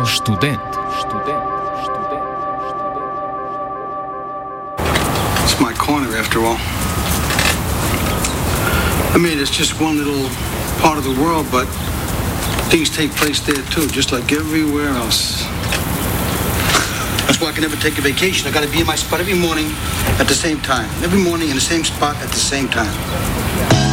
študent. It's my corner after all. I mean, it's just one little part of the world, but things take place there too, just like everywhere else. That's why I can never take a vacation. I gotta be in my spot every morning at the same time. Every morning in the same spot at the same time.